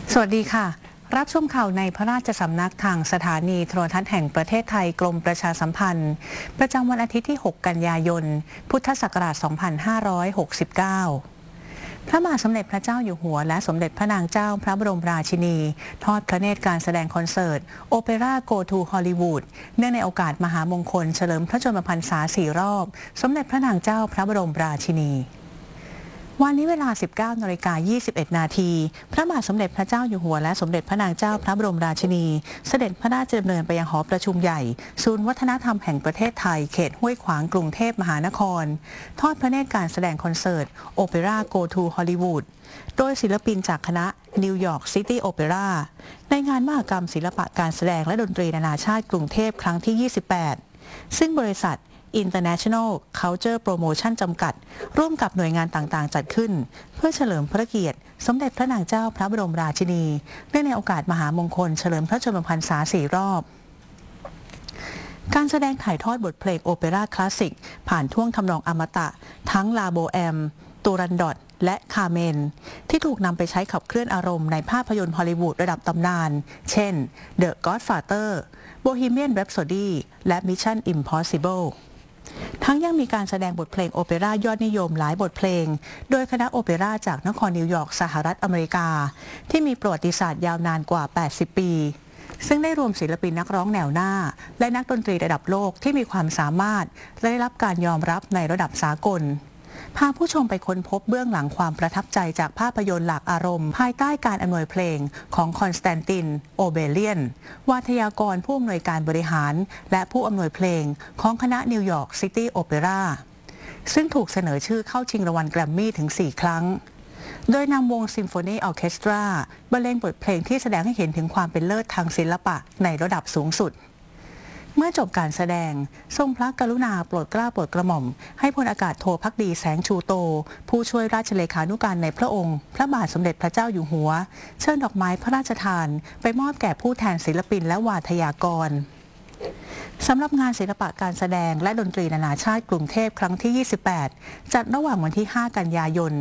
สวัสดีค่ะรับชมข่าวในพระราชสำนักทางสถานีโทรทัศน์แห่งประเทศไทยกรมประชาสัมพันธ์ประจำวันอาทิตย์ที่ 6 กันยายน พุทธศักราช 2569 พระบาทสมเด็จพระเจ้าอยู่หัวและสมเด็จพระนางเจ้าพระบรมราชินีทอดพระเนตรการแสดงคอนเสิร์ตโอเปร่า Go to Hollywood เนื่องในโอกาสมหามงคลเฉลิมพระชนมพรรษา 4 รอบสมเด็จพระนางเจ้าพระบรมราชินีวันนี้เวลา 19:21 น.พระบาทสมเด็จพระเจ้าอยู่หัวและสมเด็จพระนางเจ้าพระบรมราชินีเสด็จพระราชดำเนินไปยังหอประชุมใหญ่ศูนย์วัฒนธรรมแห่งประเทศไทยเขตห้วยขวางกรุงเทพมหานครทอดพระเนตรการแสดงคอนเสิร์ตโอเปร่า Go to Hollywood โดยศิลปินจากคณะ New York City Opera ในงานมหกรรมศิลปะการแสดงและดนตรีนานาชาติกรุงเทพครั้งที่ 28 ซึ่งบริษัทInternational Culture Promotion จำกัดร่วมกับหน่วยงานต่างๆจัดขึ้นเพื่อเฉลิมพระเกียรติสมเด็จพระนางเจ้าพระบรมราชินีเนื่องในโอกาสมหามงคลเฉลิมพระชนมพรรษา 4 รอบการแสดงถ่ายทอดบทเพลงโอเปร่าคลาสสิกผ่านท่วงทำนองอมตะทั้งลาโบแอมตูรันดอตและคาเมนที่ถูกนำไปใช้ขับเคลื่อนอารมณ์ในภาพยนตร์ฮอลลีวูดระดับตำนานเช่น The Godfather Bohemian Rhapsody และ Mission Impossibleทั้งยังมีการแสดงบทเพลงโอเปร่ายอดนิยมหลายบทเพลงโดยคณะโอเปร่าจากนครนิวยอร์กสหรัฐอเมริกาที่มีประวัติศาสตร์ยาวนานกว่า 80 ปีซึ่งได้รวมศิลปินนักร้องแนวหน้าและนักดนตรีระดับโลกที่มีความสามารถและได้รับการยอมรับในระดับสากลพาผู้ชมไปค้นพบเบื้องหลังความประทับใจจากภาพยนตร์หลากอารมณ์ภายใต้การอำนวยเพลงของคอนสแตนติน โอเบเลียนวาทยากรผู้อำนวยการบริหารและผู้อำนวยเพลงของคณะนิวยอร์กซิตี้โอเปร่าซึ่งถูกเสนอชื่อเข้าชิงรางวัลแกรมมี่ถึง 4 ครั้งโดยนำวงซิมโฟนีออร์เคสตราบรรเลงบทเพลงที่แสดงให้เห็นถึงความเป็นเลิศทางศิลปะในระดับสูงสุดเมื่อจบการแสดงทรงพระกรุณาโปรดเกล้าโปรดกระหม่อมให้พลอากาศโทภักดีแสงชูโตผู้ช่วยราชเลขานุการในพระองค์พระบาทสมเด็จพระเจ้าอยู่หัวเชิญดอกไม้พระราชทานไปมอบแก่ผู้แทนศิลปินและวาทยากรสำหรับงานศิลปะการแสดงและดนตรีนานาชาติกรุงเทพครั้งที่ 28 จัดระหว่างวันที่ 5 กันยายน